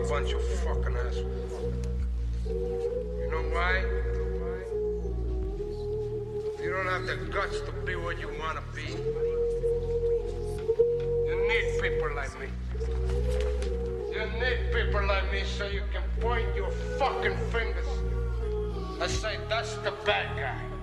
bunch of fucking assholes. You know why? You don't have the guts to be what you want to be. You need people like me. You need people like me so you can point your fucking fingers and say, that's the bad guy.